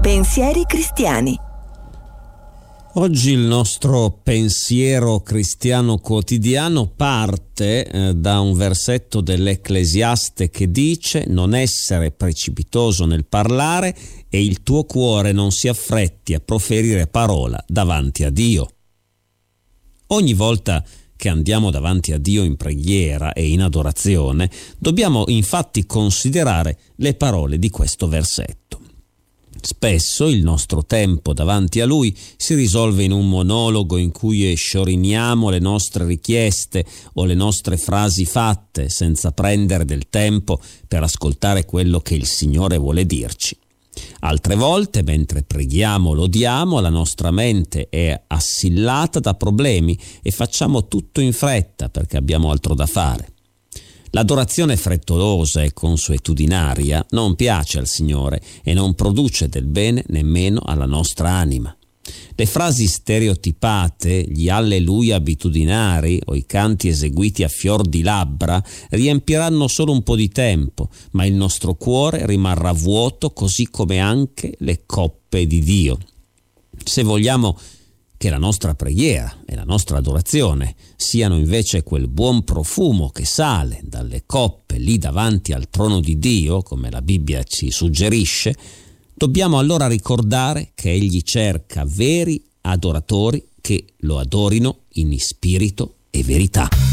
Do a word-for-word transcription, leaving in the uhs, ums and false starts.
Pensieri cristiani. Oggi il nostro pensiero cristiano quotidiano parte eh, da un versetto dell'Ecclesiaste che dice: non essere precipitoso nel parlare e il tuo cuore non si affretti a proferire parola davanti a Dio. Ogni volta che andiamo davanti a Dio in preghiera e in adorazione, dobbiamo infatti considerare le parole di questo versetto. Spesso il nostro tempo davanti a Lui si risolve in un monologo in cui scioriniamo le nostre richieste o le nostre frasi fatte senza prendere del tempo per ascoltare quello che il Signore vuole dirci. Altre volte, mentre preghiamo o lodiamo, la nostra mente è assillata da problemi e facciamo tutto in fretta perché abbiamo altro da fare. L'adorazione frettolosa e consuetudinaria non piace al Signore e non produce del bene nemmeno alla nostra anima. Le frasi stereotipate, gli alleluia abitudinari o i canti eseguiti a fior di labbra riempiranno solo un po' di tempo, ma il nostro cuore rimarrà vuoto, così come anche le coppe di Dio. Se vogliamo che la nostra preghiera e la nostra adorazione siano invece quel buon profumo che sale dalle coppe lì davanti al trono di Dio, come la Bibbia ci suggerisce, dobbiamo allora ricordare che Egli cerca veri adoratori che lo adorino in spirito e verità.